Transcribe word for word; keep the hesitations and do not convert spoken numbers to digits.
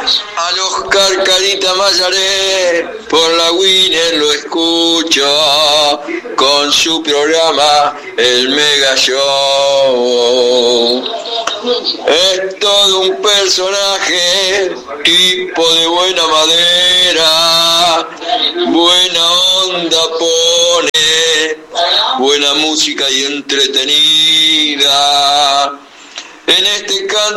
Al Oscar Carita Mayaré, por la Winner lo escucho, con su programa El Mega Show. Es todo un personaje, tipo de buena madera, buena onda pone, buena música y entretenida. En este canto